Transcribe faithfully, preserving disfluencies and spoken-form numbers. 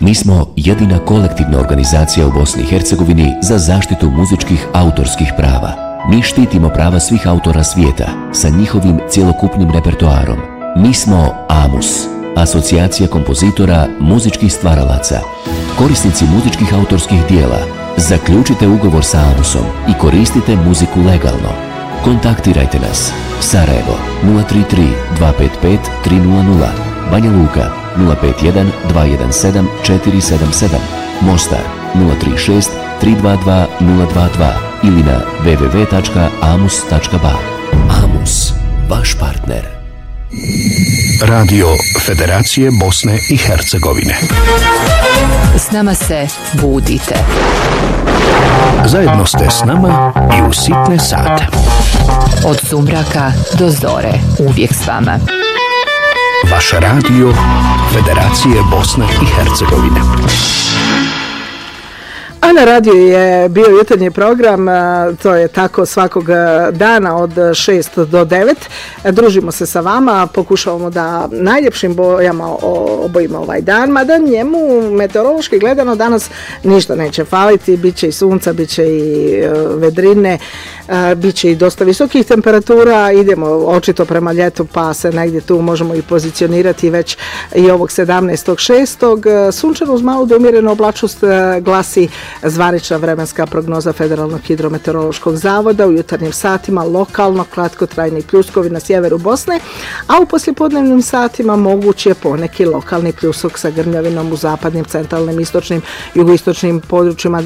Mi smo jedina kolektivna organizacija u Bosni i Hercegovini za zaštitu muzičkih autorskih prava. Mi štitimo prava svih autora svijeta sa njihovim cjelokupnim repertoarom. Mi smo AMUS, Asocijacija kompozitora muzičkih stvaralaca. Korisnici muzičkih autorskih dijela, zaključite ugovor sa AMUSom i koristite muziku legalno. Kontaktirajte nas. Sarajevo nula tri tri dva pet pet tri nula nula, Banja Luka nula pet jedan dva jedan sedam četiri sedam sedam, Mostar nula tri šest tri dva dva nula dva dva ili na w w w tačka amus tačka ba. AMUS, vaš partner. Radio Federacije Bosne i Hercegovine. S nama se budite. Zajedno ste s nama i u sitne sate. Od sumraka do zore, uvijek s vama. Vaš radio Federacije Bosne i Hercegovine. A na radiju je bio jutarnji program, to je tako svakog dana od šest do devet. Družimo se sa vama, pokušavamo da najljepšim bojama obojimo ovaj dan, mada njemu meteorološki gledano danas ništa neće faliti, bit će i sunca, bit će i vedrine, bit će i dosta visokih temperatura, idemo očito prema ljetu pa se negdje tu možemo i pozicionirati već i ovog sedamnaestog šestog Sunčano uz malu do umjerenu oblačnost glasi zvanična vremenska prognoza Federalnog hidrometeorološkog zavoda. U jutarnjim satima lokalno kratkotrajni pljuskovi na sjeveru Bosne, a u poslijepodnevnim satima moguć je poneki lokalni pljusok sa grmljavinom u zapadnim, centralnim, istočnim, jugoistočnim područjima